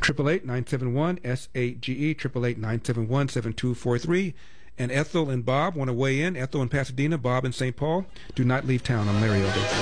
888-971-SAGE, 888-971-7243. And Ethel and Bob want to weigh in. Ethel in Pasadena, Bob in St. Paul. Do not leave town. I'm Larry Elder.